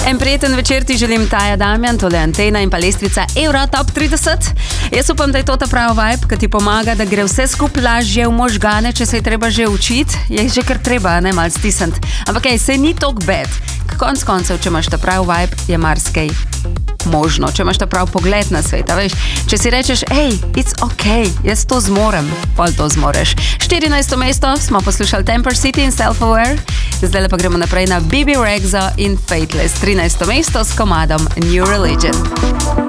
En prijeten večer ti želim, Taja Damjan, tole Antena in pa lestvica Euro Top 30. Jaz upam, da je to ta pravi vibe, ki ti pomaga, da gre vse skupaj lažje v možgane, če se je treba že učiti. Je že kar treba, ne, malo stisniti. Ampak se ni tok bad. Konc koncev, če imaš ta pravi vibe, je marsikaj možno. Če imaš ta pravi pogled na svet, veš. Če si rečeš, it's okay, jaz to zmorem, pol to zmoreš. 14. mesto smo poslušali Temper City in Self-Aware. Zdaj pa gremo naprej na Bibi Rexha in Fateless. 13. mesto s komadom New Religion.